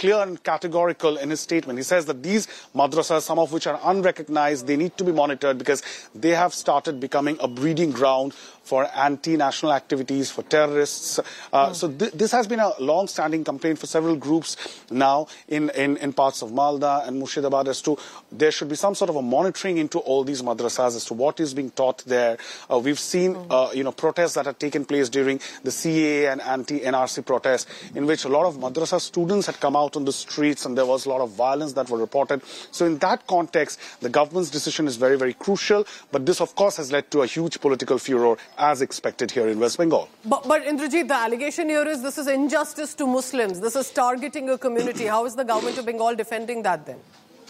clear and categorical in his statement. He says that these madrasas, some of which are unrecognized, they need to be monitored because they have started becoming a breeding ground for anti-national activities, for terrorists. So this has been a long-standing complaint for several groups now in parts of Malda and Murshidabad as to there should be some sort of a monitoring into all these madrasas as to what is being taught there. We've seen, protests that have taken place during the CAA and anti-NRC protests in which a lot of madrasa students had come out on the streets and there was a lot of violence that were reported. So in that context, the government's decision is very, very crucial. But this, of course, has led to a huge political furor as expected here in West Bengal. But Indrajit, the allegation here is this is injustice to Muslims. This is targeting a community. How is the government of Bengal defending that then?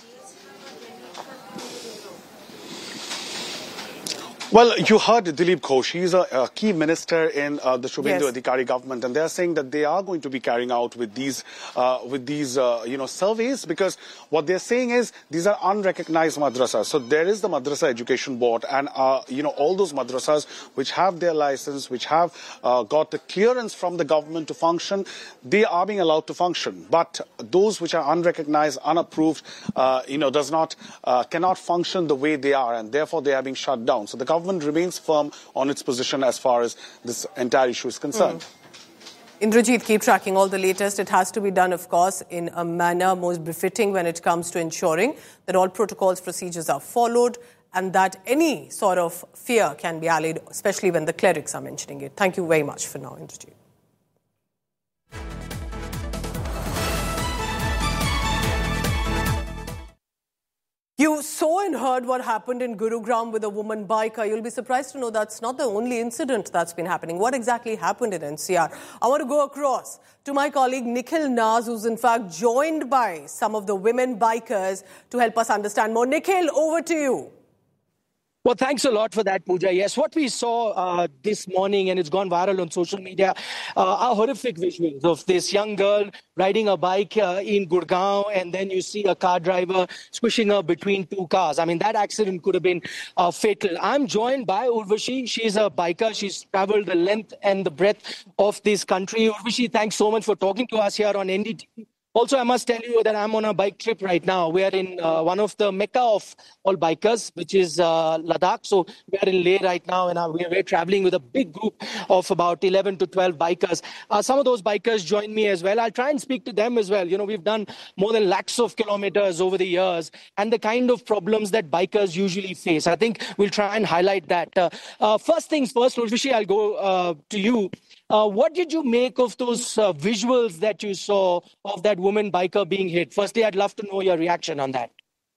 Well, you heard Dilip Ghosh. He's a key minister in the Shubhendu Adhikari government, and they are saying that they are going to be carrying out with these surveys, because what they're saying is these are unrecognized madrasas. So there is the Madrasa Education Board, and all those madrasas which have their license, which have got the clearance from the government to function, they are being allowed to function. But those which are unrecognized, unapproved, cannot function the way they are, and therefore they are being shut down. So the government remains firm on its position as far as this entire issue is concerned. Indrajit, keep tracking all the latest. It has to be done, of course, in a manner most befitting when it comes to ensuring that all protocols, procedures are followed and that any sort of fear can be allayed, especially when the clerics are mentioning it. Thank you very much for now, Indrajit. You saw and heard what happened in Gurugram with a woman biker. You'll be surprised to know that's not the only incident that's been happening. What exactly happened in NCR? I want to go across to my colleague Nikhil Naz, who's in fact joined by some of the women bikers to help us understand more. Nikhil, over to you. Well, thanks a lot for that, Pooja. Yes, what we saw this morning, and it's gone viral on social media, are horrific visuals of this young girl riding a bike in Gurgaon, and then you see a car driver squishing her between two cars. I mean, that accident could have been fatal. I'm joined by Urvashi. She's a biker. She's traveled the length and the breadth of this country. Urvashi, thanks so much for talking to us here on NDTV. Also, I must tell you that I'm on a bike trip right now. We are in one of the mecca of all bikers, which is Ladakh. So we are in Leh right now, and we're traveling with a big group of about 11 to 12 bikers. Some of those bikers join me as well. I'll try and speak to them as well. You know, we've done more than lakhs of kilometers over the years, and the kind of problems that bikers usually face. I think we'll try and highlight that. First things first, Urvashi, I'll go to you. What did you make of those visuals that you saw of that woman biker being hit? Firstly, I'd love to know your reaction on that.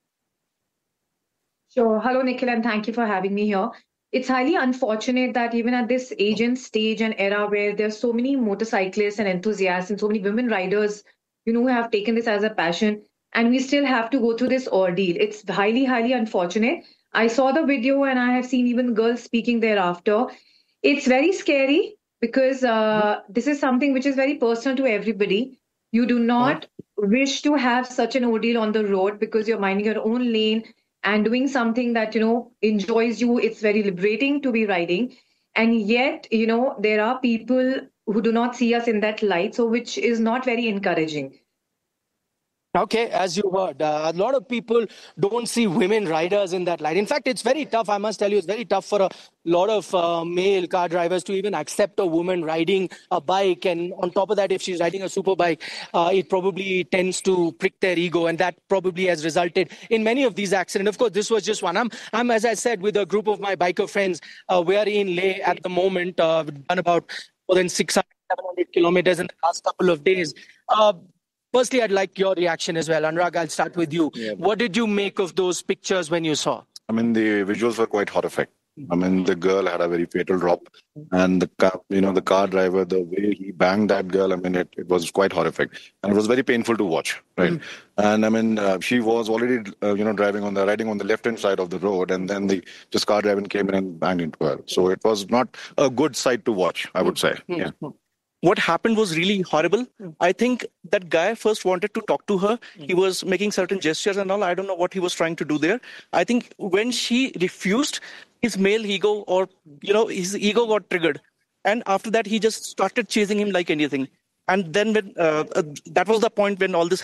Sure. Hello, Nikhil, and thank you for having me here. It's highly unfortunate that even at this age and stage and era where there's so many motorcyclists and enthusiasts and so many women riders, who have taken this as a passion, and we still have to go through this ordeal. It's highly, highly unfortunate. I saw the video and I have seen even girls speaking thereafter. It's very scary, because this is something which is very personal to everybody. You do not wish to have such an ordeal on the road because you're minding your own lane and doing something that, enjoys you. It's very liberating to be riding. And yet, there are people who do not see us in that light, so which is not very encouraging. Okay, as you heard, a lot of people don't see women riders in that light. In fact, it's very tough. I must tell you, it's very tough for a lot of male car drivers to even accept a woman riding a bike. And on top of that, if she's riding a super bike, it probably tends to prick their ego. And that probably has resulted in many of these accidents. Of course, this was just one. I'm as I said, with a group of my biker friends. We are in Leh at the moment. We've done about more than 600, 700 kilometers in the last couple of days. Firstly, I'd like your reaction as well. Anurag, I'll start with you. Yeah. What did you make of those pictures when you saw? I mean, the visuals were quite horrific. I mean, the girl had a very fatal drop, and the car driver, the way he banged that girl, I mean, it was quite horrific, and it was very painful to watch, right? And I mean, she was already, riding on the left-hand side of the road, and then this car driver came in and banged into her. So it was not a good sight to watch, I would say. Yeah. What happened was really horrible. I think that guy first wanted to talk to her. He was making certain gestures and all. I don't know what he was trying to do there. I think when she refused, his male ego or, his ego got triggered. And after that, he just started chasing him like anything. And then when that was the point when all this